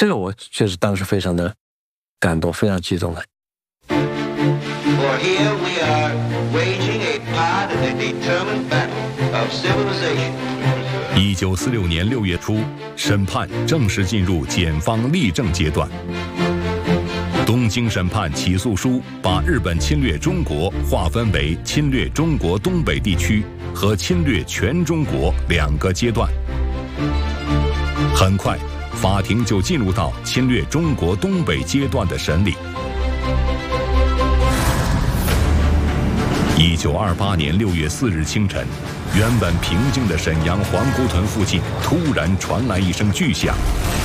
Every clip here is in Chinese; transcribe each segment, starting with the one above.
这个我确实当时非常的感动，非常激动的。 For here we are waging a hard and determined battle of civilization. 1946年6月初，审判正式进入检方立证阶段。东京审判起诉书把日本侵略中国划分为侵略中国东北地区和侵略全中国2个阶段。很快，法庭就进入到侵略中国东北阶段的审理。1928年6月4日清晨，原本平静的沈阳皇姑屯附近突然传来一声巨响，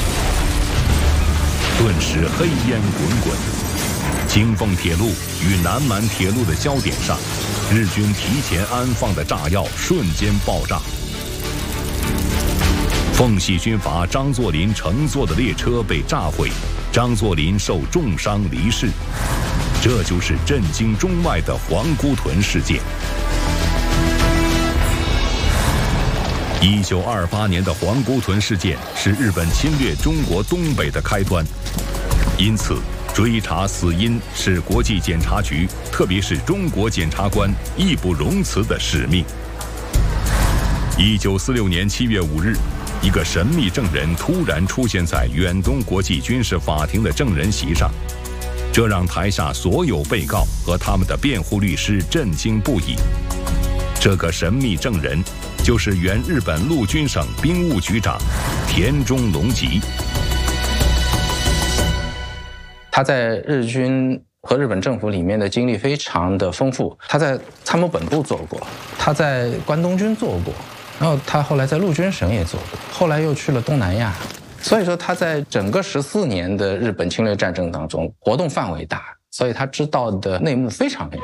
顿时黑烟滚滚。京凤铁路与南满铁路的交点上，日军提前安放的炸药瞬间爆炸。奉系军阀张作霖乘坐的列车被炸毁，张作霖受重伤离世。这就是震惊中外的皇姑屯事件。1928年的皇姑屯事件是日本侵略中国东北的开端，因此追查死因是国际检察局，特别是中国检察官义不容辞的使命。1946年7月5日，一个神秘证人突然出现在远东国际军事法庭的证人席上，这让台下所有被告和他们的辩护律师震惊不已。这个神秘证人就是原日本陆军省兵务局长田中隆吉。 他在日军和日本政府里面的经历非常的丰富，他在参谋本部做过，他在关东军做过，然后他后来在陆军省也做过，后来又去了东南亚。所以说他在整个14年的日本侵略战争当中活动范围大，所以他知道的内幕非常多。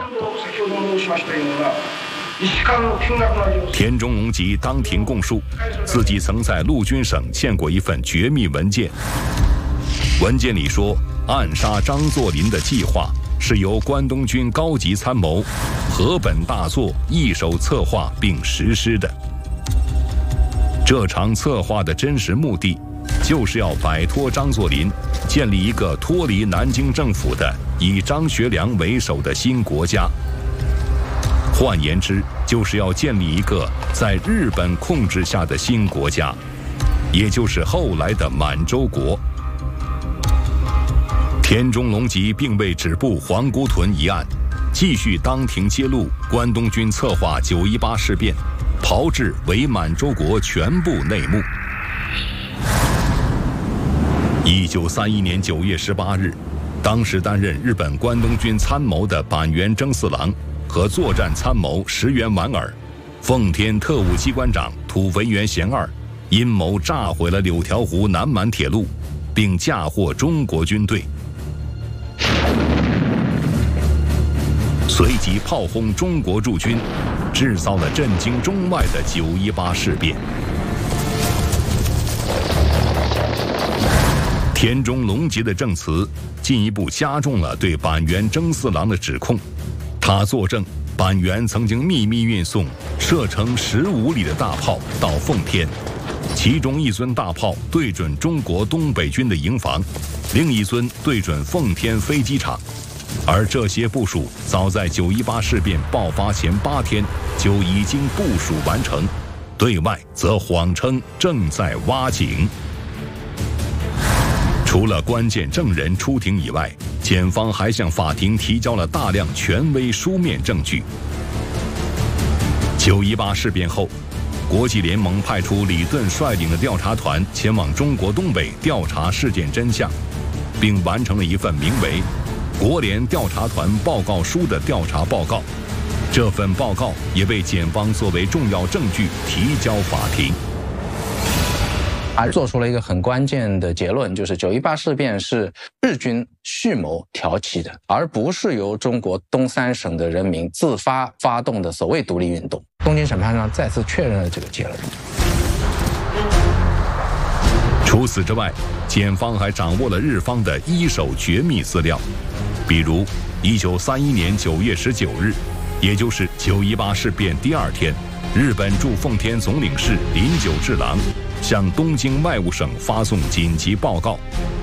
田中隆吉当庭供述，自己曾在陆军省见过一份绝密文件，文件里说暗杀张作霖的计划是由关东军高级参谋河本大作一手策划并实施的。这场策划的真实目的就是要摆脱张作霖，建立一个脱离南京政府的以张学良为首的新国家。换言之，就是要建立一个在日本控制下的新国家，也就是后来的满洲国。田中隆吉并未止步皇姑屯一案，继续当庭揭露关东军策划918事变，炮制伪满洲国全部内幕。1931年9月18日，当时担任日本关东军参谋的板垣征四郎和作战参谋石原莞尔、奉天特务机关长土肥原贤二阴谋炸毁了柳条湖南满铁路，并嫁祸中国军队，随即炮轰中国驻军，制造了震惊中外的918事变。田中隆吉的证词进一步加重了对板垣征四郎的指控。他作证，板垣曾经秘密运送射程15里的大炮到奉天，其中一尊大炮对准中国东北军的营房，另一尊对准奉天飞机场。而这些部署早在918事变爆发前8天就已经部署完成，对外则谎称正在挖井。除了关键证人出庭以外，检方还向法庭提交了大量权威书面证据。918事变后，国际联盟派出李顿率领的调查团前往中国东北调查事件真相，并完成了一份名为《国联调查团报告书》的调查报告。这份报告也被检方作为重要证据提交法庭。 还做出了一个很关键的结论，就是918事变是日军蓄谋挑起的，而不是由中国东三省的人民自发发动的所谓独立运动。东京审判上再次确认了这个结论。 除此之外，检方还掌握了日方的一手绝密资料，比如1931年9月19日，也就是918事变第2天，日本驻奉天总领事林久治郎向东京外务省发送紧急报告，